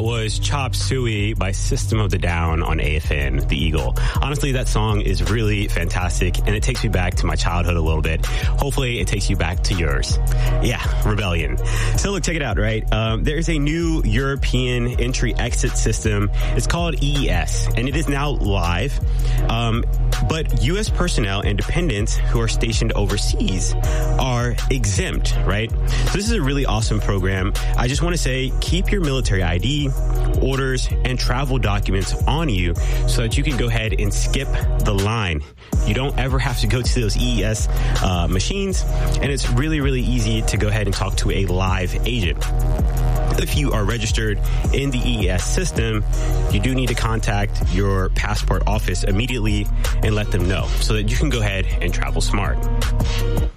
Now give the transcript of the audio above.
was Chop Suey by System of a Down on AFN, The Eagle. Honestly, that song is really fantastic, and it takes me back to my childhood a little bit. Hopefully, it takes you back to yours. Yeah, Rebellion. So look, check it out, right? There's a new European entry-exit system. It's called EES, and it is now live. But U.S. personnel and dependents who are stationed overseas are exempt, right? So this is a really awesome program. I just want to say, keep your military ID, orders, and travel documents on you so that you can go ahead and skip the line. You don't ever have to go to those EES machines, and it's really, really easy to go ahead and talk to a live agent. If you are registered in the EES system, you do need to contact your passport office immediately and let them know so that you can go ahead and travel smart.